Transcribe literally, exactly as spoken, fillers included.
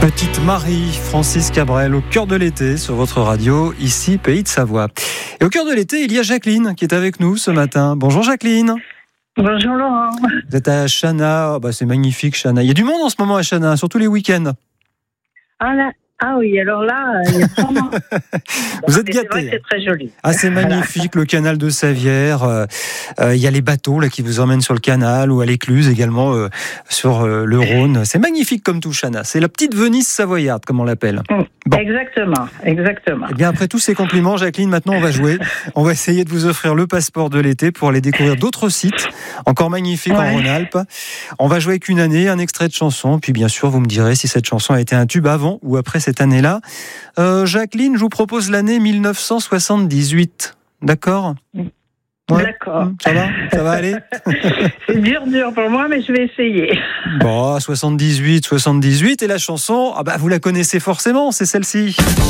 Petite Marie, Francis Cabrel, au cœur de l'été sur votre radio, ici Pays de Savoie. Et au cœur de l'été, il y a Jacqueline qui est avec nous ce matin. Bonjour Jacqueline. Bonjour Laurent. Vous êtes à Chana, oh bah c'est magnifique Chana. Il y a du monde en ce moment à Chana, surtout les week-ends. Ah, là, ah oui, alors là, il y a vraiment... Vous êtes c'est vrai gâtés. que c'est très joli. Ah, c'est magnifique, le canal de Savière. Euh, euh, il y a les bateaux là qui vous emmènent sur le canal ou à l'écluse également euh, sur euh, le Rhône. C'est magnifique comme tout, Chana. C'est la petite Venise savoyarde, comme on l'appelle. Bon. Exactement, exactement. Eh bien, après tous ces compliments, Jacqueline, maintenant on va jouer. On va essayer de vous offrir le passeport de l'été pour aller découvrir d'autres sites encore magnifiques ouais. en Rhône-Alpes. On va jouer avec une année, un extrait de chanson, puis bien sûr, vous me direz si cette chanson a été un tube avant ou après cette année-là. Euh, Jacqueline, je vous propose l'année dix-neuf cent soixante-dix-huit. D'accord ? Ouais. D'accord. Ça va ? Ça va aller ? C'est dur, dur pour moi, mais je vais essayer. Bon, soixante-dix-huit, soixante-dix-huit, et la chanson, ah bah, vous la connaissez forcément, c'est celle-ci.